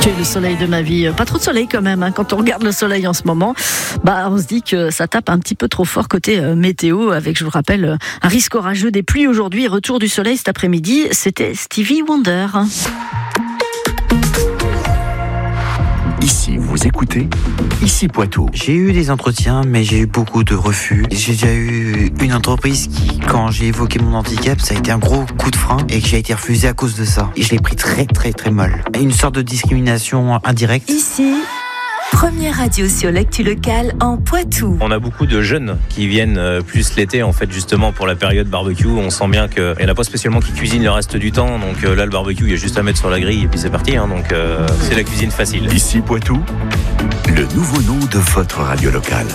Tu es le soleil de ma vie. Pas trop de soleil quand même, hein. Quand on regarde le soleil en ce moment, on se dit que ça tape un petit peu trop fort côté météo, avec, je vous rappelle, un risque orageux des pluies aujourd'hui et retour du soleil cet après-midi. C'était Stevie Wonder. Ici, vous écoutez Ici Poitou. J'ai eu des entretiens, mais j'ai eu beaucoup de refus. J'ai déjà eu une entreprise qui, quand j'ai évoqué mon handicap, ça a été un gros coup de frein et que j'ai été refusé à cause de ça. Et je l'ai pris très très très mal. Une sorte de discrimination indirecte. Ici, première radio sur l'actu locale en Poitou. On a beaucoup de jeunes qui viennent plus l'été, en fait, justement pour la période barbecue. On sent bien qu'il n'y en a pas spécialement qui cuisinent le reste du temps. Donc là, le barbecue, il y a juste à mettre sur la grille et puis c'est parti. Donc c'est la cuisine facile. Ici Poitou, le nouveau nom de votre radio locale.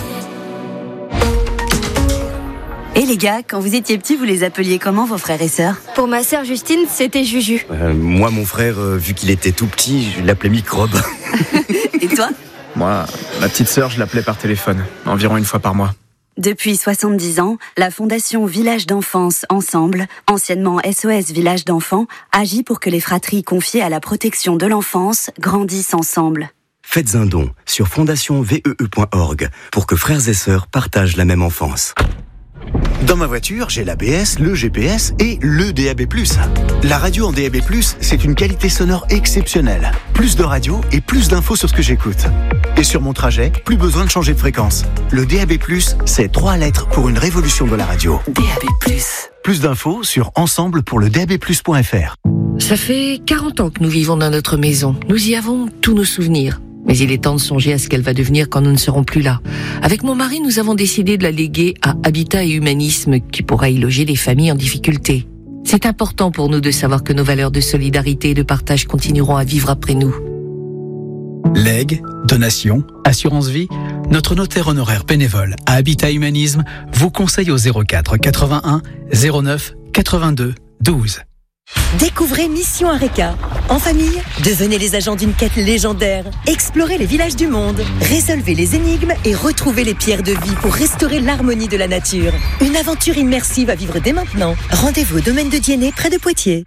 Et les gars, quand vous étiez petits, vous les appeliez comment vos frères et sœurs ? Pour ma sœur Justine, c'était Juju. Moi, mon frère, vu qu'il était tout petit, je l'appelais Microbe. Et toi ? Moi, ma petite sœur, je l'appelais par téléphone, environ une fois par mois. Depuis 70 ans, la Fondation Village d'Enfance Ensemble, anciennement SOS Village d'Enfants, agit pour que les fratries confiées à la protection de l'enfance grandissent ensemble. Faites un don sur fondationvee.org pour que frères et sœurs partagent la même enfance. Dans ma voiture, j'ai l'ABS, le GPS et le DAB+. La radio en DAB+, c'est une qualité sonore exceptionnelle. Plus de radio et plus d'infos sur ce que j'écoute. Et sur mon trajet, plus besoin de changer de fréquence. Le DAB+, c'est 3 lettres pour une révolution de la radio. DAB+. Plus d'infos sur ensemble-pour-le-DAB+.fr. Ça fait 40 ans que nous vivons dans notre maison. Nous y avons tous nos souvenirs. Mais il est temps de songer à ce qu'elle va devenir quand nous ne serons plus là. Avec mon mari, nous avons décidé de la léguer à Habitat et Humanisme, qui pourra y loger les familles en difficulté. C'est important pour nous de savoir que nos valeurs de solidarité et de partage continueront à vivre après nous. Legs, donations, assurance vie, notre notaire honoraire bénévole à Habitat Humanisme vous conseille au 04 81 09 82 12. Découvrez Mission Areca. En famille, devenez les agents d'une quête légendaire. Explorez les villages du monde, résolvez les énigmes et retrouvez les pierres de vie pour restaurer l'harmonie de la nature. Une aventure immersive à vivre dès maintenant. Rendez-vous au domaine de Diennet, près de Poitiers.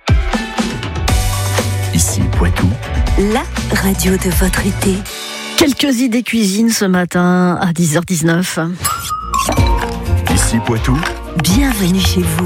Ici Poitou, La radio de votre été. Quelques idées cuisine ce matin à 10h19. Ici Poitou, Bienvenue chez vous.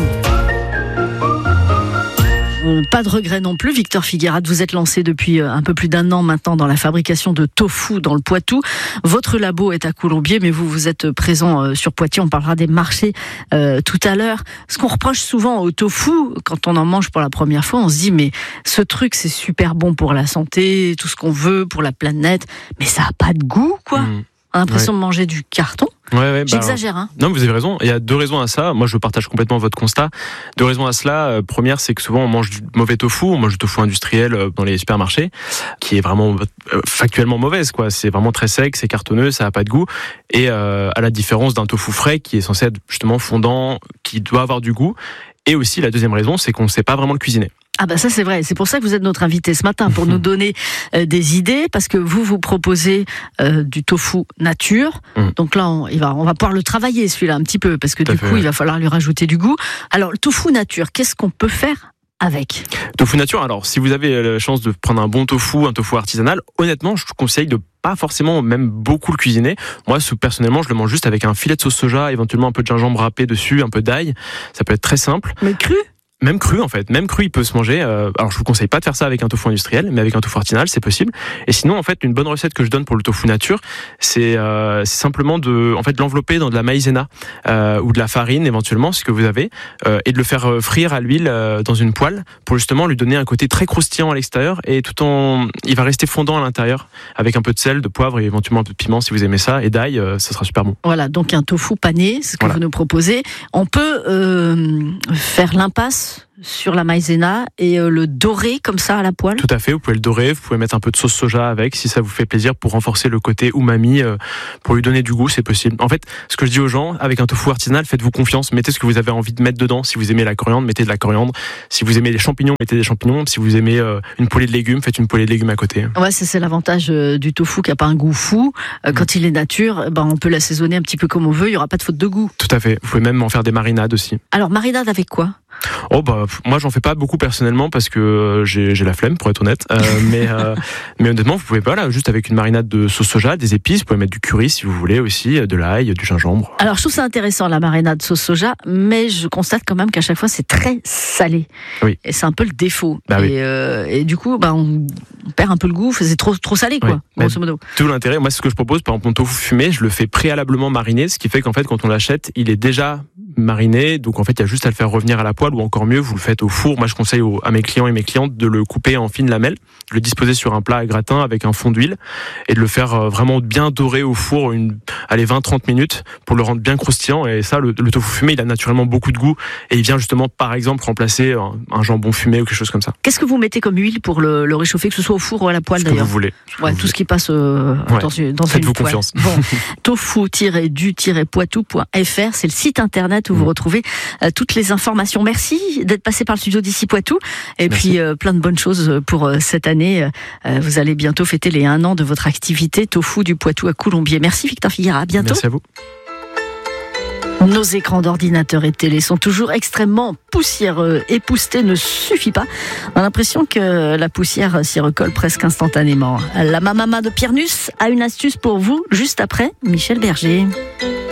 Pas de regret non plus. Victor Figuerat, vous êtes lancé depuis un peu plus d'1 an maintenant dans la fabrication de tofu dans le Poitou. Votre labo est à Coulombiers, mais vous êtes présent sur Poitiers. On parlera des marchés tout à l'heure. Ce qu'on reproche souvent au tofu, quand on en mange pour la première fois, on se dit mais ce truc c'est super bon pour la santé, tout ce qu'on veut pour la planète, mais ça a pas de goût quoi. On a l'impression de manger du carton. J'exagère, hein. Non, vous avez raison. Il y a 2 raisons à ça. Moi, je partage complètement votre constat. 2 raisons à cela. Première, c'est que souvent, on mange du mauvais tofu. On mange du tofu industriel dans les supermarchés, qui est vraiment factuellement mauvaise, quoi. C'est vraiment très sec, c'est cartonneux, ça a pas de goût. Et à la différence d'un tofu frais, qui est censé être justement fondant, qui doit avoir du goût. Et aussi, la deuxième raison, c'est qu'on ne sait pas vraiment le cuisiner. Ah ça c'est vrai, c'est pour ça que vous êtes notre invité ce matin, pour nous donner des idées, parce que vous proposez du tofu nature. Donc là on va pouvoir le travailler celui-là un petit peu, parce que du coup il va falloir lui rajouter du goût. Alors le tofu nature, qu'est-ce qu'on peut faire avec ? Tofu nature, alors si vous avez la chance de prendre un bon tofu, un tofu artisanal, honnêtement je vous conseille de pas forcément même beaucoup le cuisiner. Moi personnellement je le mange juste avec un filet de sauce soja, éventuellement un peu de gingembre râpé dessus, un peu d'ail. Ça peut être très simple. Mais cru ? Même cru en fait, même cru il peut se manger. Alors je vous conseille pas de faire ça avec un tofu industriel, mais avec un tofu artisanal c'est possible. Et sinon en fait une bonne recette que je donne pour le tofu nature, c'est simplement de l'envelopper dans de la maïzena ou de la farine éventuellement ce que vous avez, et de le faire frire à l'huile dans une poêle pour justement lui donner un côté très croustillant à l'extérieur et il va rester fondant à l'intérieur avec un peu de sel, de poivre et éventuellement un peu de piment si vous aimez ça et d'ail, ça sera super bon. Voilà, donc un tofu pané, c'est ce que vous nous proposez. On peut faire l'impasse sur la maïzena et le dorer comme ça à la poêle. Tout à fait, vous pouvez le dorer, vous pouvez mettre un peu de sauce soja avec si ça vous fait plaisir pour renforcer le côté umami, pour lui donner du goût, c'est possible. En fait, ce que je dis aux gens, avec un tofu artisanal, faites-vous confiance, mettez ce que vous avez envie de mettre dedans. Si vous aimez la coriandre, mettez de la coriandre. Si vous aimez les champignons, mettez des champignons. Si vous aimez une poêlée de légumes, faites une poêlée de légumes à côté. Ouais, c'est l'avantage du tofu qui n'a pas un goût fou. Quand il est nature, on peut l'assaisonner un petit peu comme on veut, il n'y aura pas de faute de goût. Tout à fait, vous pouvez même en faire des marinades aussi. Alors, marinade avec quoi ? Moi j'en fais pas beaucoup personnellement parce que j'ai la flemme pour être honnête. Mais honnêtement vous pouvez pas là juste avec une marinade de sauce soja, des épices, vous pouvez mettre du curry si vous voulez aussi, de l'ail, du gingembre. Alors je trouve ça intéressant la marinade sauce soja, mais je constate quand même qu'à chaque fois c'est très salé. Oui. Et c'est un peu le défaut. Oui. Et du coup on perd un peu le goût, c'est trop salé quoi, grosso modo. Tout l'intérêt, moi c'est ce que je propose, par exemple mon tofu fumé, je le fais préalablement mariner, ce qui fait qu'en fait quand on l'achète, il est déjà mariné, donc en fait il y a juste à le faire revenir à la poêle ou encore mieux vous le faites au four. Moi je conseille à mes clients et mes clientes de le couper en fines lamelles, de le disposer sur un plat à gratin avec un fond d'huile et de le faire vraiment bien dorer au four 20-30 minutes pour le rendre bien croustillant. Et ça le tofu fumé il a naturellement beaucoup de goût et il vient justement par exemple remplacer un jambon fumé ou quelque chose comme ça. Qu'est-ce que vous mettez comme huile pour le réchauffer, que ce soit au four ou à la poêle d'ailleurs? Ce que vous voulez. Tout ce qui passe dans une Faites-vous poêle. confiance. Bon, tofu-du-poitou.fr, c'est le site internet où vous retrouvez toutes les informations. Merci d'être passé par le studio d'ici Poitou. Et puis plein de bonnes choses pour cette année. Vous allez bientôt fêter les 1 an de votre activité Tofu du Poitou à Coulombiers. Merci Victor Figueira, à bientôt. Merci à vous. Nos écrans d'ordinateur et de télé sont toujours extrêmement poussiéreux. Épousseter ne suffit pas. On a l'impression que la poussière s'y recolle presque instantanément. La mamama de Pierre Nuss a une astuce pour vous juste après Michel Berger.